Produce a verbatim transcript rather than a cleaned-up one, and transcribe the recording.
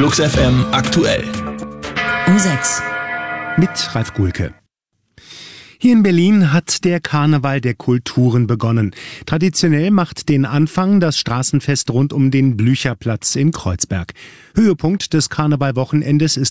Flux F M aktuell. Um sechs. Mit Ralf Gulke. Hier in Berlin hat der Karneval der Kulturen begonnen. Traditionell macht den Anfang das Straßenfest rund um den Blücherplatz in Kreuzberg. Höhepunkt des Karnevalwochenendes ist